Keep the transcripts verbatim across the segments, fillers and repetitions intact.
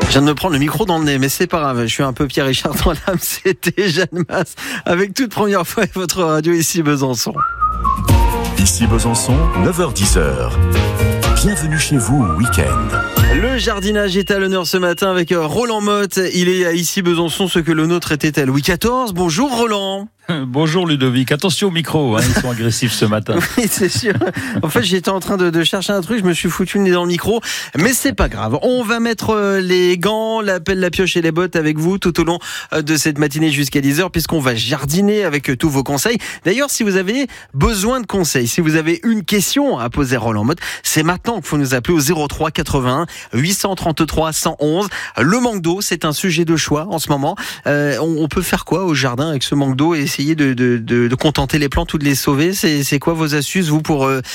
Je viens de me prendre le micro dans le nez, mais c'est pas grave, je suis un peu Pierre Richard dans l'âme, c'était Jeanne Masse, avec toute première fois votre radio ici Besançon. Ici Besançon, neuf heures dix. Bienvenue chez vous au week-end. Le jardinage est à l'honneur ce matin avec Roland Motte. Il est à ici Besançon, ce que le nôtre était à Louis quatorze. Bonjour Roland. Bonjour Ludovic, attention au micro, hein, ils sont agressifs ce matin. Oui, c'est sûr. En fait, j'étais en train de, de chercher un truc, je me suis foutu le nez dans le micro, mais c'est pas grave. On va mettre les gants, la pelle, la pioche et les bottes avec vous tout au long de cette matinée jusqu'à dix heures, puisqu'on va jardiner avec tous vos conseils. D'ailleurs, si vous avez besoin de conseils, si vous avez une question à poser à Roland Motte, c'est maintenant qu'il faut nous appeler au zéro trois quatre-vingt-un huit cent trente-trois cent onze. Le manque d'eau, c'est un sujet de choix en ce moment. Euh, on, on peut faire quoi au jardin avec ce manque d'eau et essayer de, de, de, de contenter les plantes ou de les sauver? C'est, c'est quoi vos astuces, vous, pour euh,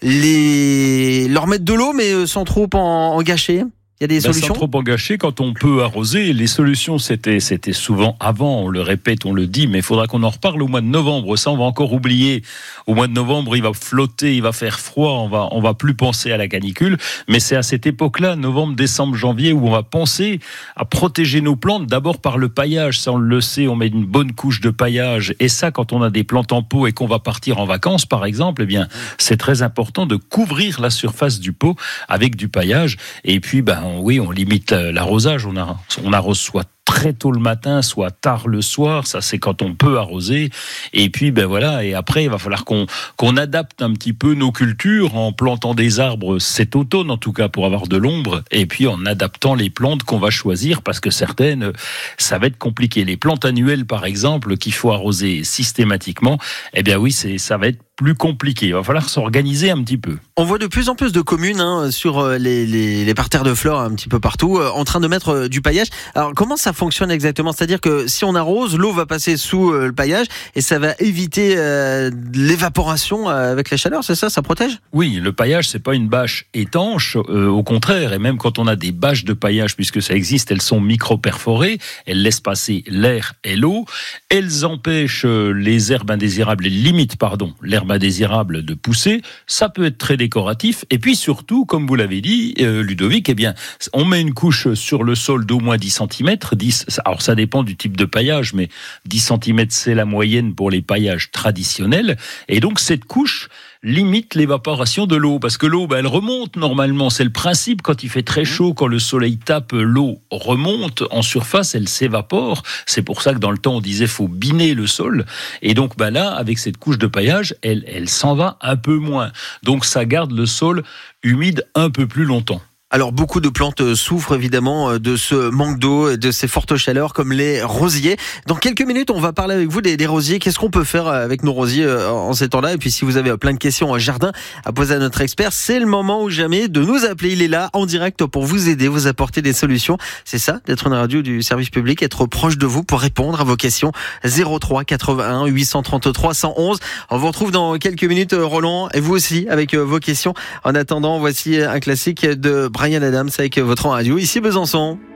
les... leur mettre de l'eau, mais sans trop en, en gâcher? Il y a des ben, solutions? Sans trop en gâcher, quand on peut arroser, les solutions c'était, c'était souvent avant, on le répète, on le dit, mais il faudra qu'on en reparle au mois de novembre. Ça, on va encore oublier. Au mois de novembre, il va flotter, il va faire froid, on va, on va plus penser à la canicule. Mais c'est à cette époque-là, novembre, décembre, janvier, où on va penser à protéger nos plantes, d'abord par le paillage. Ça, on le sait, on met une bonne couche de paillage. Et ça, quand on a des plantes en pot et qu'on va partir en vacances, par exemple, eh bien, c'est très important de couvrir la surface du pot avec du paillage. Et puis, ben, oui, on limite l'arrosage, on, a, on arrose soit très tôt le matin, soit tard le soir, ça c'est quand on peut arroser. Et puis ben voilà, et après il va falloir qu'on, qu'on adapte un petit peu nos cultures en plantant des arbres cet automne en tout cas pour avoir de l'ombre, et puis en adaptant les plantes qu'on va choisir parce que certaines, ça va être compliqué. Les plantes annuelles par exemple, qu'il faut arroser systématiquement, eh bien oui, c'est, ça va être plus compliqué. Il va falloir s'organiser un petit peu. On voit de plus en plus de communes hein, sur les, les, les parterres de fleurs un petit peu partout euh, en train de mettre euh, du paillage. Alors comment ça fonctionne exactement? C'est-à-dire que si on arrose, l'eau va passer sous euh, le paillage et ça va éviter euh, l'évaporation euh, avec la chaleur, c'est ça? Ça protège? Oui, le paillage, c'est pas une bâche étanche, euh, au contraire, et même quand on a des bâches de paillage, puisque ça existe, elles sont micro-perforées, elles laissent passer l'air et l'eau, elles empêchent les herbes indésirables, les limites, pardon, l'herbe indésirable de pousser, ça peut être très décoratif, et puis surtout, comme vous l'avez dit, euh, Ludovic, eh bien, on met une couche sur le sol d'au moins dix centimètres, dix, alors ça dépend du type de paillage, mais dix centimètres c'est la moyenne pour les paillages traditionnels, et donc cette couche limite l'évaporation de l'eau, parce que l'eau, ben, elle remonte normalement, c'est le principe, quand il fait très chaud, quand le soleil tape, l'eau remonte en surface, elle s'évapore, c'est pour ça que dans le temps on disait faut biner le sol, et donc ben là, avec cette couche de paillage, elle, elle s'en va un peu moins, donc ça garde le sol humide un peu plus longtemps. Alors beaucoup de plantes souffrent évidemment de ce manque d'eau et de ces fortes chaleurs comme les rosiers. Dans quelques minutes, on va parler avec vous des, des rosiers. Qu'est-ce qu'on peut faire avec nos rosiers en ces temps-là? Et puis si vous avez plein de questions en jardin à poser à notre expert, c'est le moment ou jamais de nous appeler. Il est là en direct pour vous aider, vous apporter des solutions. C'est ça, d'être une radio du service public, être proche de vous pour répondre à vos questions. zéro trois quatre-vingt-un huit cent trente-trois cent onze. On vous retrouve dans quelques minutes, Roland, et vous aussi avec vos questions. En attendant, voici un classique de Bryan Adams avec votre radio ici Besançon.